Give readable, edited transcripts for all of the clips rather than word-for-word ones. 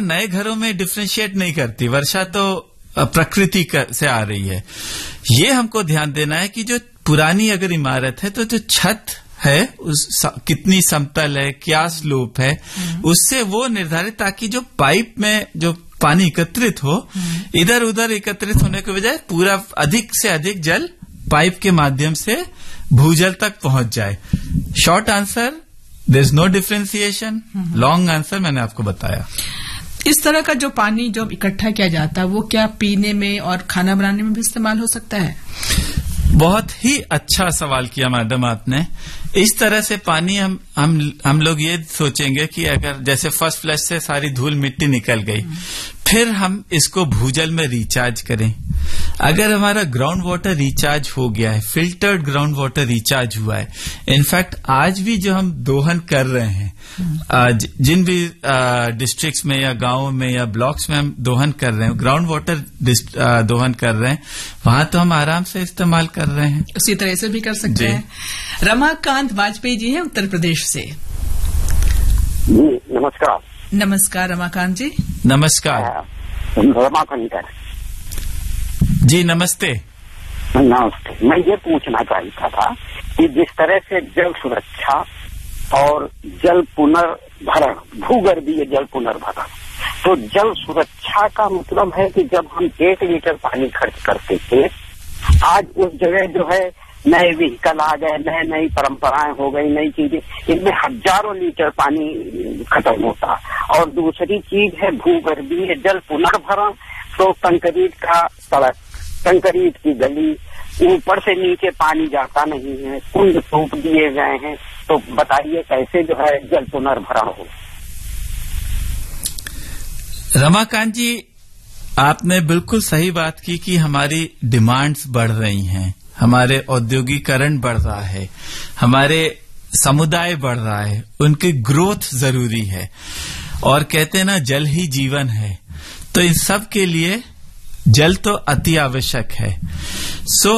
नए घरों में डिफरेंशिएट नहीं करती, वर्षा तो प्रकृति से आ रही है। ये हमको ध्यान देना है कि जो पुरानी अगर इमारत है तो जो छत है कितनी समतल है, क्या स्लोप है, उससे वो निर्धारित, ताकि जो पाइप में जो पानी एकत्रित हो, इधर उधर एकत्रित होने के बजाय पूरा अधिक से अधिक जल पाइप के माध्यम से भूजल तक पहुंच जाए। Short answer, there is no differentiation. Long answer मैंने आपको बताया। इस तरह का जो पानी जो इकट्ठा किया जाता है वो क्या पीने में और खाना बनाने में भी इस्तेमाल हो सकता है? बहुत ही अच्छा सवाल किया मैडम आपने। इस तरह से पानी हम लोग ये सोचेंगे कि अगर जैसे फर्स्ट फ्लश से सारी धूल मिट्टी निकल गई, फिर हम इसको भूजल में रिचार्ज करें। अगर हमारा ग्राउंड वाटर रिचार्ज हो गया है, फिल्टर्ड ग्राउंड वाटर रिचार्ज हुआ है, इनफैक्ट आज भी जो हम दोहन कर रहे हैं, जिन भी डिस्ट्रिक्ट्स में या गांवों में या ब्लॉक्स में हम दोहन कर रहे हैं, ग्राउंड वाटर दोहन कर रहे हैं, वहां तो हम आराम से इस्तेमाल कर रहे हैं। उसी तरह से भी कर सकते हैं। रमाकांत वाजपेयी जी हैं उत्तर प्रदेश से। नमस्कार। नमस्कार रमाकांत जी। नमस्कार। रमाकांत जी नमस्ते। नमस्ते। मैं ये पूछना चाहता था कि जिस तरह से जल सुरक्षा और जल पुनर्भरण, भूगर्भीय जल पुनर्भरण, तो जल सुरक्षा का मतलब है कि जब हम 1 लीटर पानी खर्च करते थे, आज उस जगह जो है नए व्हीकल आ गए, नई परंपराएं हो गई, नई चीजें, इनमें हजारों लीटर पानी खत्म होता। और दूसरी चीज है भूगर्भीय जल पुनर्भरण, तो कंक्रीट का सड़क, कंक्रीट की गली, ऊपर से नीचे पानी जाता नहीं है, कुंड तोप दिए गए हैं, तो बताइए कैसे जो है जल पुनर्भरण हो? रमाकांत जी, आपने बिल्कुल सही बात की कि हमारी डिमांड्स बढ़ रही हैं, हमारे औद्योगिकरण बढ़ रहा है, हमारे समुदाय बढ़ रहा है, उनकी ग्रोथ जरूरी है, और कहते हैं ना जल ही जीवन है, तो इन सब के लिए जल तो अति आवश्यक है। सो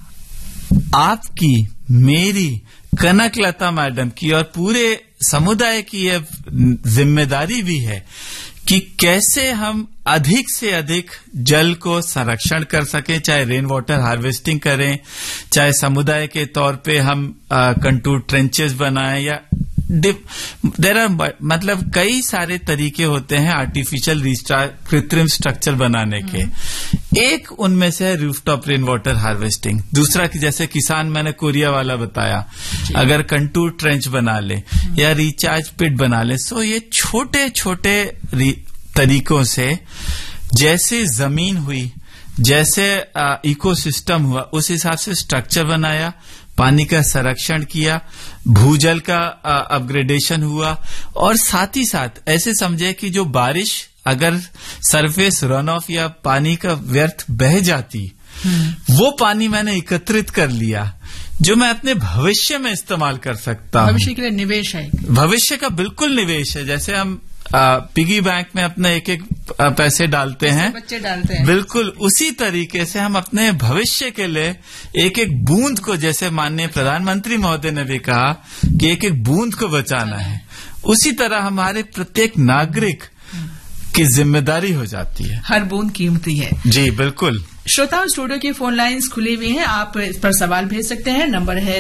आपकी, मेरी, कनकलता मैडम की और पूरे समुदाय की यह जिम्मेदारी भी है कि कैसे हम अधिक से अधिक जल को संरक्षण कर सकें, चाहे रेन वाटर हार्वेस्टिंग करें, चाहे समुदाय के तौर पे हम कंटूर ट्रेंचेस बनाएं, या देयर आर मतलब कई सारे तरीके होते हैं आर्टिफिशियल कृत्रिम स्ट्रक्चर बनाने के। एक उनमें से है रूफटॉप रेन वाटर हार्वेस्टिंग। दूसरा कि जैसे किसान, मैंने कोरिया वाला बताया, अगर कंटूर ट्रेंच बना ले या रिचार्ज पिट बना ले। सो ये छोटे छोटे तरीकों से जैसे जमीन हुई, जैसे इकोसिस्टम हुआ, उस हिसाब से स्ट्रक्चर बनाया, पानी का संरक्षण किया, भूजल का अपग्रेडेशन हुआ, और साथ ही साथ ऐसे समझे कि जो बारिश अगर सरफेस रन ऑफ या पानी का व्यर्थ बह जाती, वो पानी मैंने एकत्रित कर लिया जो मैं अपने भविष्य में इस्तेमाल कर सकता हूं। भविष्य के लिए निवेश है, भविष्य का बिल्कुल निवेश है। जैसे हम पिगी बैंक में अपने एक एक पैसे डालते हैं, बच्चे डालते हैं, बिल्कुल उसी तरीके से हम अपने भविष्य के लिए एक एक बूंद को, जैसे माननीय प्रधानमंत्री महोदय ने भी कहा कि एक एक बूंद को बचाना है, उसी तरह हमारे प्रत्येक नागरिक की जिम्मेदारी हो जाती है। हर बूंद कीमती है। जी बिल्कुल। श्रोताओं, स्टूडियो की फोन लाइंस खुली हुई हैं, आप इस पर सवाल भेज सकते हैं। नंबर है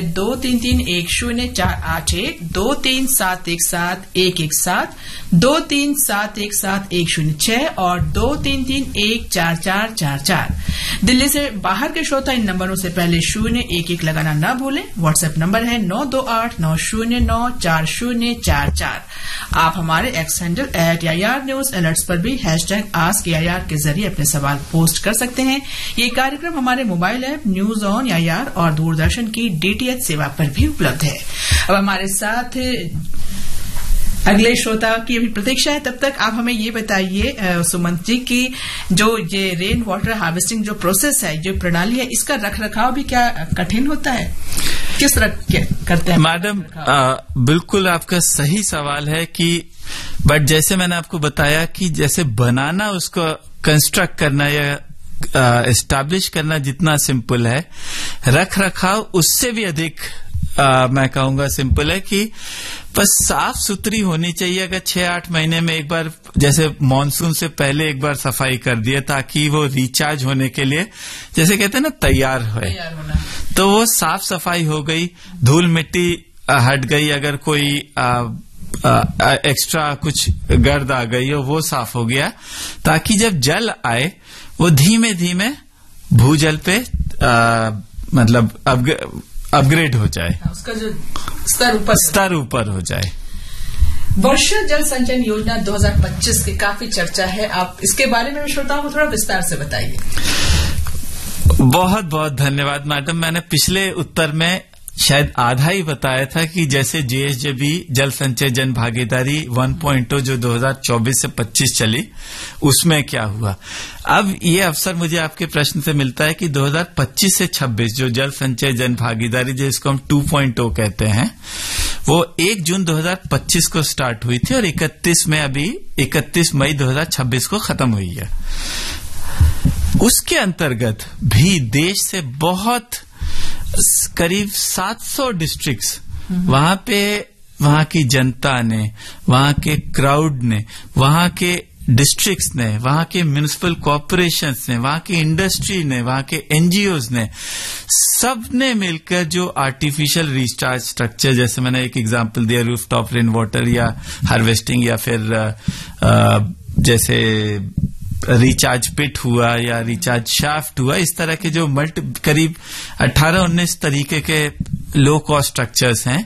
23310481, 23717117, 23717106 और 23314444। दिल्ली से बाहर के श्रोता इन नंबरों से पहले 011 लगाना न भूलें। व्हाट्सएप नंबर है 9289094044। आप हमारे एक्स हैंडल @AIR News पर भी #AskAIR के जरिए अपने सवाल पोस्ट कर सकते हैं। ये कार्यक्रम हमारे mobile app news on AIR और दूरदर्शन की DTH सेवा पर भी उपलब्ध है। अब हमारे साथ अगले श्रोता की अभी प्रतीक्षा है, तब तक आप हमें ये बताइए सुमंत जी की जो ये रेन वाटर हार्वेस्टिंग जो प्रोसेस है, जो प्रणाली है, इसका रखरखाव भी क्या कठिन होता है? किस तरह करते हैं मैडम? बिल्कुल आपका सही सवाल है कि बट जैसे मैंने आपको बताया कि जैसे बनाना, उसको कंस्ट्रक्ट करना या एस्टैब्लिश करना जितना सिंपल है, रख रखाव उससे भी अधिक मैं कहूंगा सिंपल है कि बस साफ सुथरी होनी चाहिए। अगर 6-8 महीने में एक बार, जैसे मॉनसून से पहले एक बार सफाई कर दिए ताकि वो रिचार्ज होने के लिए, जैसे कहते हैं ना, तैयार हो, तो वो साफ सफाई हो गई, धूल मिट्टी हट गई, अगर कोई एक्स्ट्रा कुछ गर्द आ गई हो वो साफ हो गया, ताकि जब जल आए वो धीमे धीमे भूजल पे मतलब अपग्रेड हो जाए, उसका जो स्तर ऊपर हो जाए। वर्षा जल संचयन योजना 2025 की काफी चर्चा है, आप इसके बारे में श्रोताओं को थोड़ा विस्तार से बताइए। बहुत बहुत धन्यवाद मैडम। मैंने पिछले उत्तर में शायद आधा ही बताया था कि जैसे JSJB जल संचय जन भागीदारी 1.0 जो 2024 से 25 चली, उसमें क्या हुआ। अब ये अवसर मुझे आपके प्रश्न से मिलता है कि 2025 से 26 जो जल संचय जन भागीदारी, जिसको हम 2.0 कहते हैं, वो 1 जून 2025 को स्टार्ट हुई थी और 31 मई 2026 को खत्म हुई है। उसके अंतर्गत भी देश से बहुत करीब 700 डिस्ट्रिक्ट्स, वहां की जनता ने, वहां के क्राउड ने, वहां के डिस्ट्रिक्ट्स ने, वहां के म्युनिसिपल कॉर्पोरेशंस ने, वहां की इंडस्ट्री ने, वहां के NGOs ने, सबने मिलकर जो आर्टिफिशियल रिचार्ज स्ट्रक्चर, जैसे मैंने एक एग्जांपल दिया रूफटॉप रेन वाटर या हार्वेस्टिंग, या फिर जैसे रिचार्ज पिट हुआ या रिचार्ज शाफ्ट हुआ, इस तरह के जो करीब 18-19 तरीके के लो कॉस्ट स्ट्रक्चर्स हैं।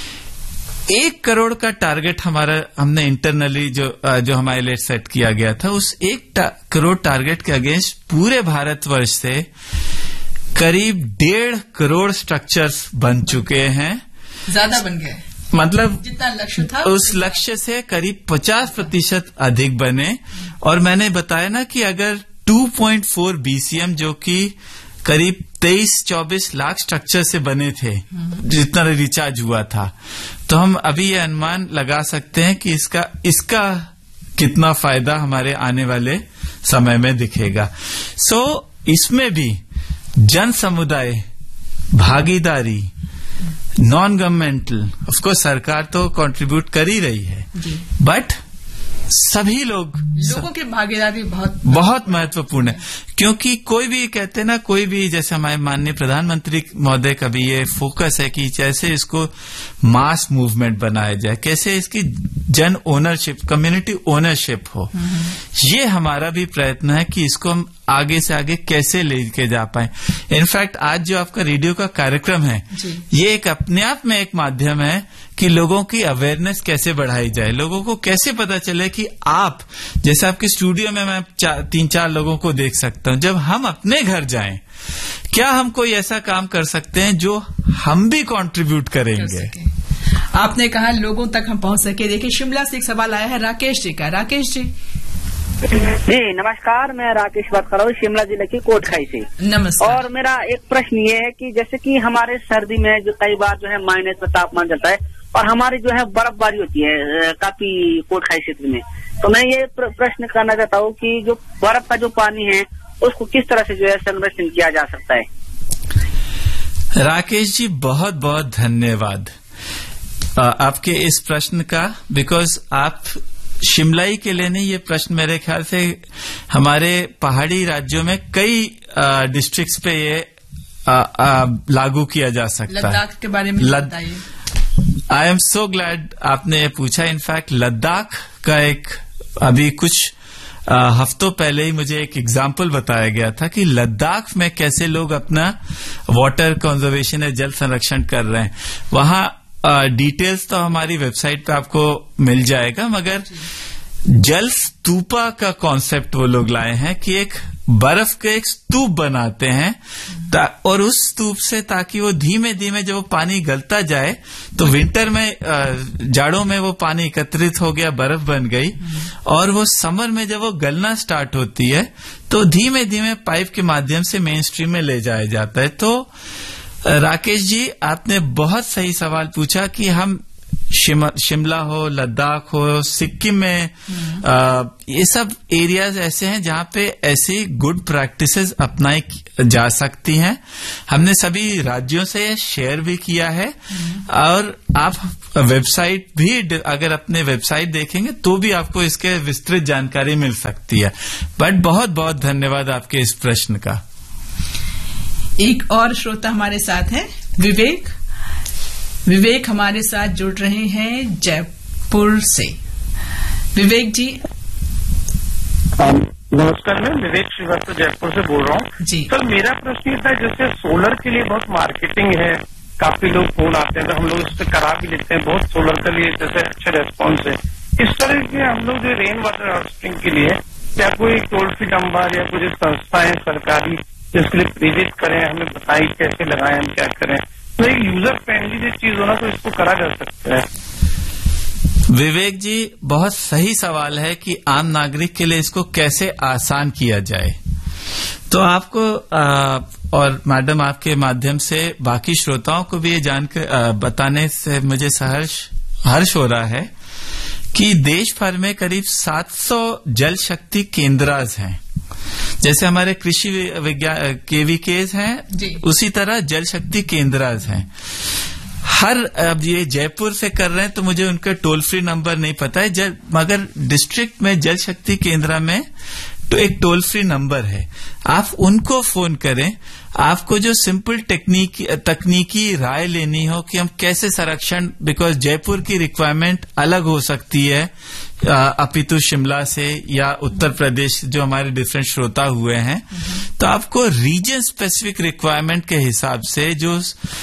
1 करोड़ का टारगेट हमने इंटरनली जो हमारे लिए सेट किया गया था, उस 1 करोड़ टारगेट के अगेंस्ट पूरे भारतवर्ष से करीब 1.5 करोड़ स्ट्रक्चर्स बन चुके हैं। ज्यादा बन गए, मतलब जितना लक्ष्य था उस लक्ष्य से करीब 50% अधिक बने। और मैंने बताया ना कि अगर 2.4 BCM जो कि करीब 23-24 लाख स्ट्रक्चर से बने थे, जितना रिचार्ज हुआ था, तो हम अभी ये अनुमान लगा सकते हैं कि इसका कितना फायदा हमारे आने वाले समय में दिखेगा। इसमें भी जन समुदाय भागीदारी, नॉन गवर्नमेंटल, ऑफ कोर्स सरकार तो कंट्रीब्यूट कर ही रही है, बट सभी लोगों की भागीदारी बहुत महत्वपूर्ण है। क्योंकि कोई भी कहते ना, कोई भी, जैसे हमारे माननीय प्रधानमंत्री महोदय का भी ये फोकस है कि कैसे इसको मास मूवमेंट बनाया जाए, कैसे इसकी जन ओनरशिप, कम्युनिटी ओनरशिप हो। ये हमारा भी प्रयत्न है कि इसको हम आगे से आगे कैसे लेके जा पाए। इनफैक्ट आज जो आपका रेडियो का कार्यक्रम है, ये एक अपने आप में एक माध्यम है कि लोगों की अवेयरनेस कैसे बढ़ाई जाए, लोगों को कैसे पता चले कि आप, जैसे आपके स्टूडियो में मैं 3-4 लोगों को देख सकता हूं, जब हम अपने घर जाएं, क्या हम कोई ऐसा काम कर सकते हैं जो हम भी कंट्रीब्यूट करेंगे। आपने कहा लोगों तक हम पहुंच सके। देखिए, शिमला से एक सवाल आया है राकेश जी का। राकेश जी। जी नमस्कार, मैं राकेश बात कर रहा हूँ शिमला जिले की कोटखाई से। नमस्कार। और मेरा एक प्रश्न ये है कि जैसे कि हमारे सर्दी में जो कई बार जो है माइनस में तापमान चलता है और हमारी जो है बर्फबारी होती है काफी कोटखाई क्षेत्र में, तो मैं ये प्रश्न करना चाहता हूँ कि जो बर्फ का जो पानी है उसको किस तरह से जो है संरक्षण किया जा सकता है। राकेश जी, बहुत बहुत धन्यवाद आपके इस प्रश्न का, बिकॉज आप शिमलाई के लिए नहीं, ये प्रश्न मेरे ख्याल से हमारे पहाड़ी राज्यों में कई डिस्ट्रिक्ट्स पे ये लागू किया जा सकता है। लद्दाख के बारे में बताइए। आई एम सो ग्लैड आपने ये पूछा। इनफैक्ट लद्दाख का एक अभी कुछ हफ्तों पहले ही मुझे एक एग्जाम्पल बताया गया था कि लद्दाख में कैसे लोग अपना वाटर कंजर्वेशन या जल संरक्षण कर रहे हैं। वहां डिटेल्स तो हमारी वेबसाइट पे आपको मिल जाएगा, मगर जल स्तूपा का कॉन्सेप्ट वो लोग लाए हैं कि एक बर्फ के एक स्तूप बनाते हैं और उस स्तूप से, ताकि वो धीमे धीमे जब वो पानी गलता जाए तो विंटर में, जाड़ों में वो पानी एकत्रित हो गया, बर्फ बन गई, और वो समर में जब वो गलना स्टार्ट होती है तो धीमे धीमे पाइप के माध्यम से मेन स्ट्रीम में ले जाया जाता है। तो राकेश जी, आपने बहुत सही सवाल पूछा कि हम शिमला हो, लद्दाख हो, सिक्किम में, ये सब एरियाज ऐसे हैं जहां पे ऐसी गुड प्रैक्टिसेस अपनाई जा सकती हैं। हमने सभी राज्यों से शेयर भी किया है, और आप वेबसाइट भी अगर अपने वेबसाइट देखेंगे तो भी आपको इसके विस्तृत जानकारी मिल सकती है। बट बहुत बहुत धन्यवाद आपके इस प्रश्न का। एक और श्रोता हमारे साथ हैं, विवेक हमारे साथ जुड़ रहे हैं जयपुर से। विवेक जी नमस्कार, मैं विवेक श्रीवास्तव जयपुर से बोल रहा हूँ जी। सर, मेरा प्रश्न ये था, जैसे सोलर के लिए बहुत मार्केटिंग है, काफी लोग फोन आते हैं तो हम लोग उस पर करा भी लेते हैं, बहुत सोलर के लिए जैसे अच्छा रेस्पॉन्स है। इस तरह के हम लोग जो रेन वाटर हार्वेस्टिंग के लिए क्या कोई टोल फ्री नंबर या कुछ संस्थाएं सरकारी जिसके लिए प्रेरित करें, हमें बताइए कैसे लगाएं, हम क्या करें, तो एक यूजर फ्रेंडली जो चीज होना तो इसको करा जा सकता है। विवेक जी, बहुत सही सवाल है कि आम नागरिक के लिए इसको कैसे आसान किया जाए। तो आपको और मैडम आपके माध्यम से बाकी श्रोताओं को भी ये जानकर बताने से मुझे हर्ष हो रहा है कि देश भर में करीब 700 जल शक्ति केंद्रास हैं। जैसे हमारे कृषि विज्ञान KVKs हैं, उसी तरह जल शक्ति केंद्रास हैं। अब ये जयपुर से कर रहे हैं तो मुझे उनका टोल फ्री नंबर नहीं पता है, मगर डिस्ट्रिक्ट में जल शक्ति केंद्र में तो एक टोल फ्री नंबर है, आप उनको फोन करें। आपको जो सिंपल तकनीकी राय लेनी हो कि हम कैसे संरक्षण, बिकॉज जयपुर की रिक्वायरमेंट अलग हो सकती है अपितु शिमला से या उत्तर प्रदेश, जो हमारे डिफरेंट श्रोता हुए हैं, तो आपको रीजन स्पेसिफिक रिक्वायरमेंट के हिसाब से जो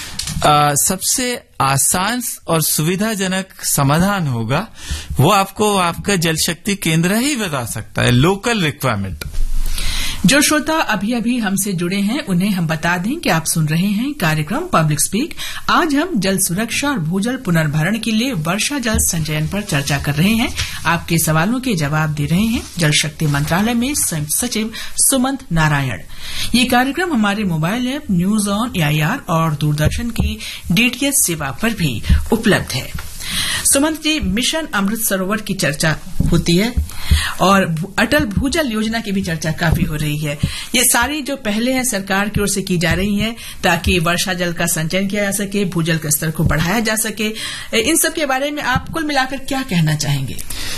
सबसे आसान और सुविधाजनक समाधान होगा वो आपको आपका जल शक्ति केंद्र ही बता सकता है, लोकल रिक्वायरमेंट। जो श्रोता अभी अभी हमसे जुड़े हैं उन्हें हम बता दें कि आप सुन रहे हैं कार्यक्रम पब्लिक स्पीक। आज हम जल सुरक्षा और भूजल पुनर्भरण के लिए वर्षा जल संचयन पर चर्चा कर रहे हैं। आपके सवालों के जवाब दे रहे हैं जल शक्ति मंत्रालय में संयुक्त सचिव सुमंत नारायण। ये कार्यक्रम हमारे mobile app news on AIR और दूरदर्शन की DTH सेवा पर भी उपलब्ध है। सुमंत जी, मिशन अमृत सरोवर की चर्चा होती है और अटल भूजल योजना की भी चर्चा काफी हो रही है। ये सारी जो पहले हैं सरकार की ओर से की जा रही है ताकि वर्षा जल का संचयन किया जा सके, भूजल के स्तर को बढ़ाया जा सके। इन सब के बारे में आप कुल मिलाकर क्या कहना चाहेंगे?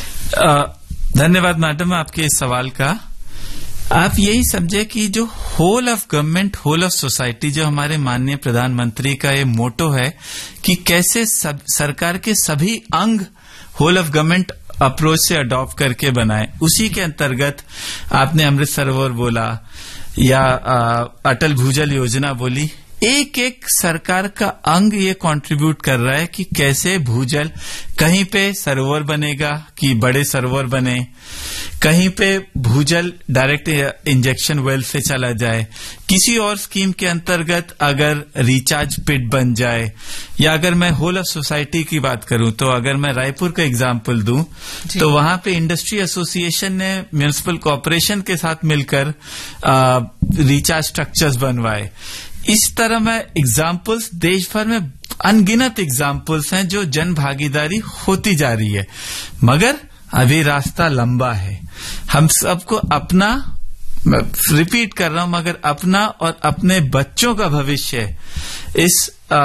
धन्यवाद मैडम आपके इस सवाल का। आप यही समझे कि जो whole of government whole of society, जो हमारे माननीय प्रधानमंत्री का ये मोटो है कि कैसे सरकार के सभी अंग होल ऑफ गवर्नमेंट अप्रोच से अडॉप्ट करके बनाए, उसी के अंतर्गत आपने अमृत सरोवर बोला या अटल भूजल योजना बोली। एक एक सरकार का अंग ये कंट्रीब्यूट कर रहा है कि कैसे भूजल, कहीं पे सरोवर बनेगा कि बड़े सरोवर बने, कहीं पे भूजल डायरेक्ट इंजेक्शन वेल से चला जाए, किसी और स्कीम के अंतर्गत अगर रिचार्ज पिट बन जाए, या अगर मैं होल ऑफ सोसाइटी की बात करूं तो अगर मैं रायपुर का एग्जाम्पल दूं तो वहां पे इंडस्ट्री एसोसिएशन ने म्यूनिसिपल कॉर्पोरेशन के साथ मिलकर रिचार्ज स्ट्रक्चर्स बनवाए। इस तरह में एग्जाम्पल्स देश भर में अनगिनत एग्जाम्पल्स हैं जो जन भागीदारी होती जा रही है, मगर अभी रास्ता लंबा है। हम सबको अपना, रिपीट कर रहा हूं, मगर अपना और अपने बच्चों का भविष्य इस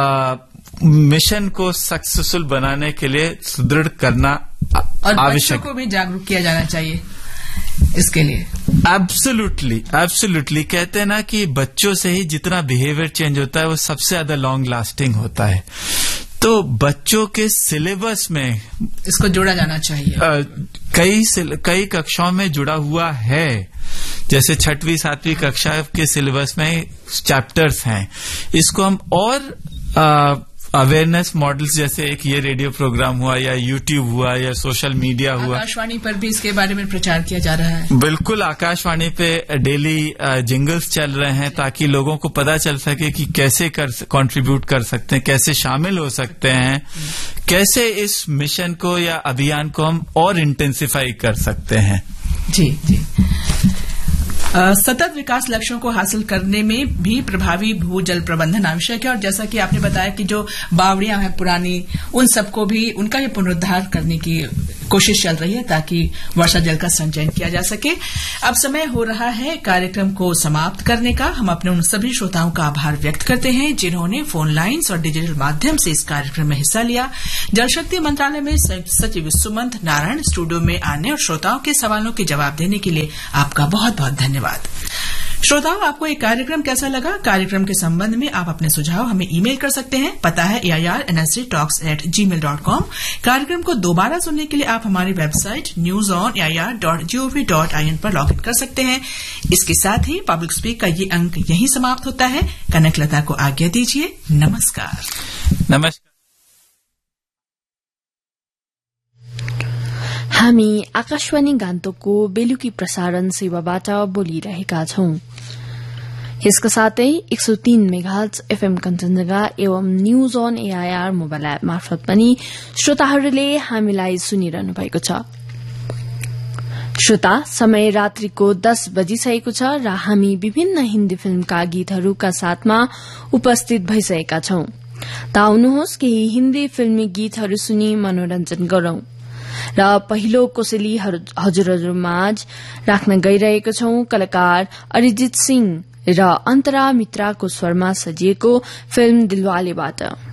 मिशन को सक्सेसफुल बनाने के लिए सुदृढ़ करना आवश्यक, बच्चों को भी जागरूक किया जाना चाहिए इसके लिए। एब्सोल्युटली कहते हैं ना कि बच्चों से ही जितना बिहेवियर चेंज होता है वो सबसे ज्यादा लॉन्ग लास्टिंग होता है। तो बच्चों के सिलेबस में इसको जोड़ा जाना चाहिए। कई कक्षाओं में जुड़ा हुआ है, जैसे 6वीं 7वीं कक्षा के सिलेबस में चैप्टर्स हैं। इसको हम और अवेयरनेस मॉडल्स, जैसे एक ये रेडियो प्रोग्राम हुआ या यूट्यूब हुआ या सोशल मीडिया हुआ, आकाशवाणी पर भी इसके बारे में प्रचार किया जा रहा है। बिल्कुल, आकाशवाणी पे डेली जिंगल्स चल रहे हैं ताकि लोगों को पता चल सके कि कैसे कंट्रीब्यूट कर सकते हैं, कैसे शामिल हो सकते हैं, कैसे इस मिशन को या अभियान को हम और इंटेंसिफाई कर सकते हैं। जी। सतत विकास लक्ष्यों को हासिल करने में भी प्रभावी भू जल प्रबंधन आवश्यक है और जैसा कि आपने बताया कि जो बावड़ियां हैं पुरानी, उन सबको भी उनका भी पुनरुद्धार करने की कोशिश चल रही है ताकि वर्षा जल का संचयन किया जा सके। अब समय हो रहा है कार्यक्रम को समाप्त करने का। हम अपने उन सभी श्रोताओं का आभार व्यक्त करते हैं जिन्होंने फोन लाइन्स और डिजिटल माध्यम से इस कार्यक्रम में हिस्सा लिया। जल शक्ति मंत्रालय में संयुक्त सचिव सुमंत नारायण स्टूडियो में आने और श्रोताओं के सवालों के जवाब देने के लिए आपका बहुत बहुत धन्यवाद। श्रोताओं, आपको ये कार्यक्रम कैसा लगा? कार्यक्रम के संबंध में आप अपने सुझाव हमें ईमेल कर सकते हैं। पता है airnsdtalks@gmail.com। कार्यक्रम को दोबारा सुनने के लिए आप हमारी वेबसाइट newsonair.gov.in पर लॉग इन कर सकते हैं। इसके साथ ही पब्लिक स्पीक का ये अंक यहीं समाप्त होता है। कनकलता को आज्ञा दीजिए। नमस्कार। नमस्कार। हामी आकाशवाणी गान्तोकको बेलुकी प्रसारण सेवाबाट बोलिरहेका छौं। यसका साथै 103 मेगाहर्ट्ज एफएम कञ्चनजंघा एवं news on AIR mobile app मार्फत पनि श्रोताहरूले हामीलाई सुनिरहनु भएको छ। श्रोता, समय रात्रिको 10 बजिसकेको छ र हामी विभिन्न हिन्दी फिल्मका गीतहरूका साथमा उपस्थित भइसकेका छौं। त आउनुहोस् केही हिन्दी फिल्मी गीतहरू सुनि मनोरञ्जन गरौं र पहिलो कोसेली हजुरहरूमाझ राख्न गइरहेको छौं कलाकार अरिजित सिंह र अन्तरा मित्राको स्वरमा सजिएको फिल्म दिलवालेबाट।